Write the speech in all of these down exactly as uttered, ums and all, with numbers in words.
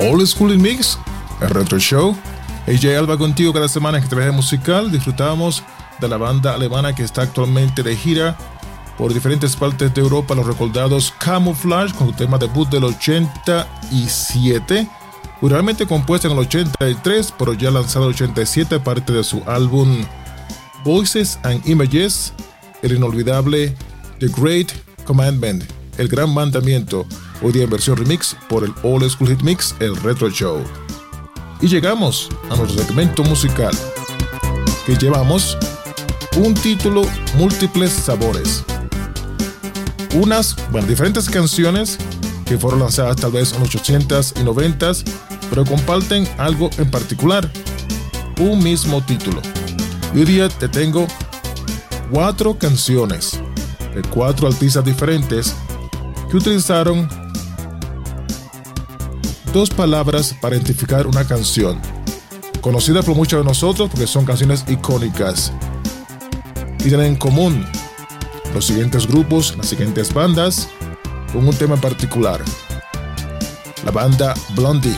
Old School Mix, el Retro Show. A J Alba contigo cada semana en este viaje musical. Disfrutamos de la banda alemana que está actualmente de gira por diferentes partes de Europa, los recordados Camouflage, con su tema debut del ochenta y siete, originalmente compuesta en el ochenta y tres, pero ya lanzado en el ochenta y siete, parte de su álbum Voices and Images, el inolvidable The Great Commandment, el gran mandamiento, hoy día en versión remix por el Old School Hit Mix, el Retro Show. Y llegamos a nuestro segmento musical, que llevamos un título, múltiples sabores. Unas, bueno, diferentes canciones que fueron lanzadas tal vez en los ochentas y noventas, pero comparten algo en particular, un mismo título. Y hoy día te tengo cuatro canciones de cuatro artistas diferentes que utilizaron dos palabras para identificar una canción, conocida por muchos de nosotros porque son canciones icónicas, y tienen en común los siguientes grupos, las siguientes bandas, con un tema en particular. La banda Blondie,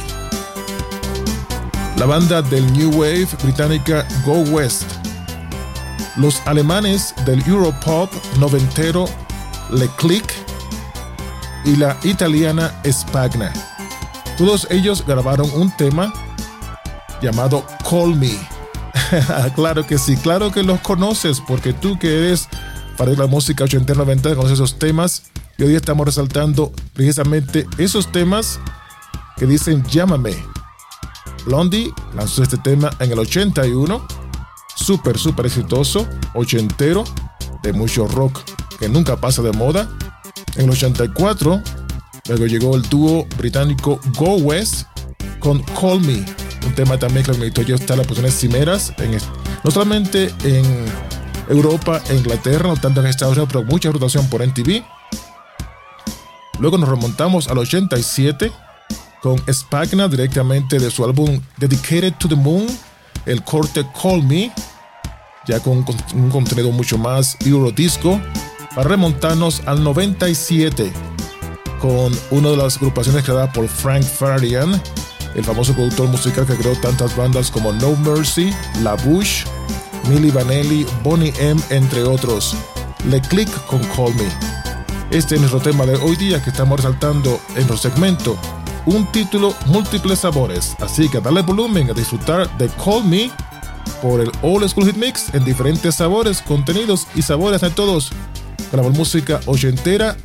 la banda del New Wave británica Go West, los alemanes del Europop noventero Le Click y la italiana Spagna. Todos ellos grabaron un tema llamado Call Me. Claro que sí, claro que los conoces, porque tú que eres fan de la música ochentera noventa conoces esos temas. Y hoy estamos resaltando precisamente esos temas que dicen llámame. Blondie lanzó este tema en el ochenta y uno, súper, súper exitoso, ochentero, de mucho rock que nunca pasa de moda. En el ochenta y cuatro, luego llegó el dúo británico Go West con Call Me, un tema también que la ya está en las posiciones cimeras, en, no solamente en Europa e Inglaterra, no tanto en Estados Unidos, pero mucha rotación por M T V. Luego nos remontamos al ochenta y siete con Spagna, directamente de su álbum Dedicated to the Moon, el corte Call Me, ya con un contenido mucho más Eurodisco, para remontarnos al noventa y siete con una de las agrupaciones creada por Frank Farian, el famoso productor musical que creó tantas bandas como No Mercy, La Bouche, Milli Vanilli, Boney M, entre otros. Le Click con Call Me. Este es nuestro tema de hoy día que estamos resaltando en nuestro segmento, un título, múltiples sabores. Así que dale volumen a disfrutar de Call Me por el Old School Hit Mix en diferentes sabores, contenidos y sabores de todos, con la música ochentera